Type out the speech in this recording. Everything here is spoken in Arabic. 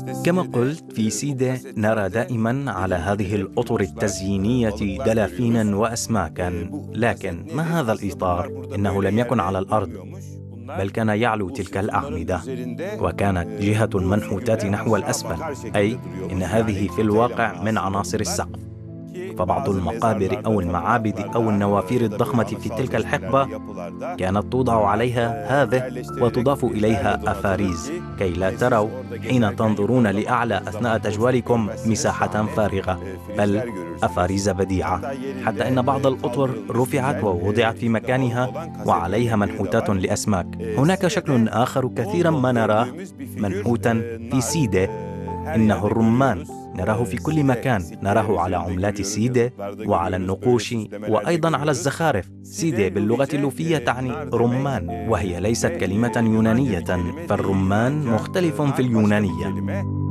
كما قلت، في سيدة نرى دائما على هذه الأطر التزيينية دلافينا وأسماكا، لكن ما هذا الإطار؟ إنه لم يكن على الأرض، بل كان يعلو تلك الأعمدة، وكانت جهة المنحوتات نحو الأسفل، أي إن هذه في الواقع من عناصر السقف. فبعض المقابر أو المعابد أو النوافير الضخمة في تلك الحقبة كانت توضع عليها هذه وتضاف إليها أفاريز، كي لا تروا حين تنظرون لأعلى أثناء تجوالكم مساحة فارغة، بل أفاريز بديعة، حتى إن بعض الأطر رفعت ووضعت في مكانها وعليها منحوتات لأسماك. هناك شكل آخر كثيرا ما نراه منحوتا في سيدة، إنه الرمان. نراه في كل مكان، نراه على عملات سيدة وعلى النقوش وأيضا على الزخارف. سيدة باللغة اللوفية تعني رمان، وهي ليست كلمة يونانية، فالرمان مختلف في اليونانية.